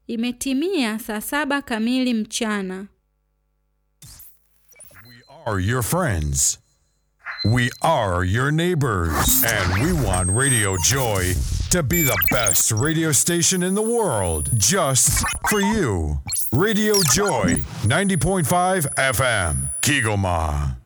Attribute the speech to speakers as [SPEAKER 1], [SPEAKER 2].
[SPEAKER 1] Imetimia saa 7 kamili mchana.
[SPEAKER 2] We are your friends. We are your neighbors. And we want Radio Joy to be the best radio station in the world just for you. Radio Joy 90.5 FM, Kigoma.